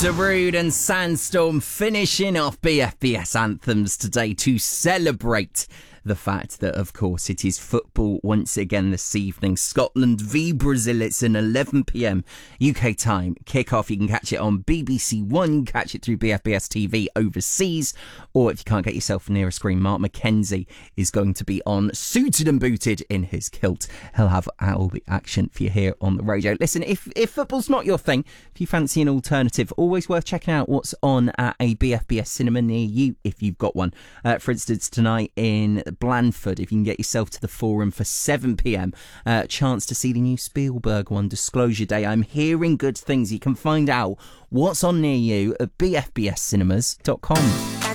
Darude and Sandstorm finishing off BFBS anthems today to celebrate the fact that, of course, it is football once again this evening. Scotland v Brazil. It's an 11 p.m. UK time kickoff. You can catch it on BBC One, catch it through BFBS TV overseas, or if you can't get yourself near a screen, Mark McKenzie is going to be on, suited and booted in his kilt. He'll have all the action for you here on the radio. Listen, if football's not your thing, if you fancy an alternative, always worth checking out what's on at a BFBS cinema near you if you've got one. For instance, tonight in Blandford, if you can get yourself to the Forum for 7 p.m, chance to see the new Spielberg one, Disclosure Day. I'm hearing good things. You can find out what's on near you at bfbscinemas.com.